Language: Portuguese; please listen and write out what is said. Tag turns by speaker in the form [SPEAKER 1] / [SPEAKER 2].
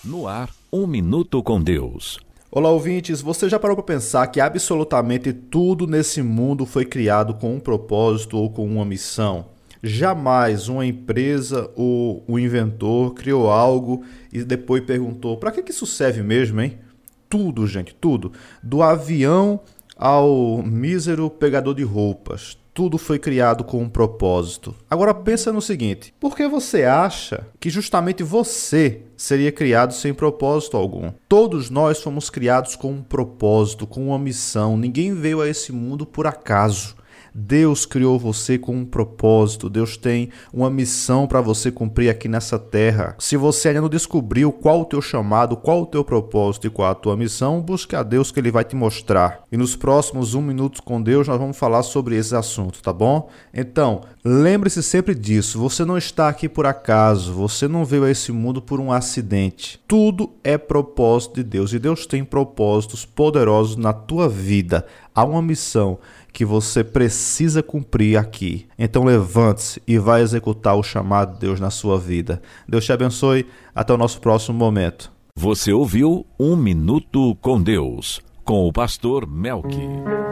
[SPEAKER 1] No ar, Um Minuto com Deus.
[SPEAKER 2] Olá, ouvintes. Você já parou para pensar que absolutamente tudo nesse mundo foi criado com um propósito ou com uma missão? Jamais uma empresa ou um inventor criou algo e depois perguntou: para que isso serve mesmo, hein? Tudo, gente, tudo. Do avião ao mísero pegador de roupas. Tudo foi criado com um propósito. Agora pensa no seguinte: por que você acha que justamente você seria criado sem propósito algum? Todos nós fomos criados com um propósito, com uma missão. Ninguém veio a esse mundo por acaso. Deus criou você com um propósito. Deus tem uma missão para você cumprir aqui nessa terra. Se você ainda não descobriu qual o teu chamado, qual o teu propósito e qual a tua missão, busque a Deus que Ele vai te mostrar. E nos próximos 1 minuto com Deus nós vamos falar sobre esse assunto, tá bom? Então, lembre-se sempre disso. Você não está aqui por acaso. Você não veio a esse mundo por um acidente. Tudo é propósito de Deus. E Deus tem propósitos poderosos na tua vida. Há uma missão que você precisa cumprir aqui. Então levante-se e vai executar o chamado de Deus na sua vida. Deus te abençoe. Até o nosso próximo momento.
[SPEAKER 1] Você ouviu Um Minuto com Deus, com o pastor Melqui.